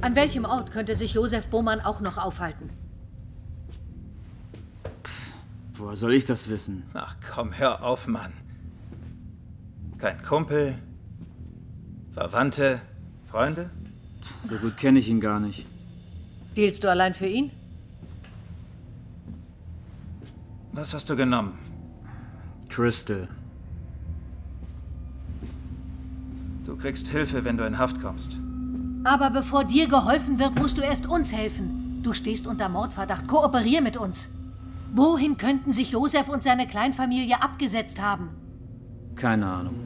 An welchem Ort könnte sich Josef Bohmann auch noch aufhalten? Woher soll ich das wissen? Ach komm, hör auf, Mann. Kein Kumpel? Verwandte? Freunde? So gut kenne ich ihn gar nicht. Dealst du allein für ihn? Was hast du genommen? Crystal. Du kriegst Hilfe, wenn du in Haft kommst. Aber bevor dir geholfen wird, musst du erst uns helfen. Du stehst unter Mordverdacht. Kooperier mit uns. Wohin könnten sich Josef und seine Kleinfamilie abgesetzt haben? Keine Ahnung.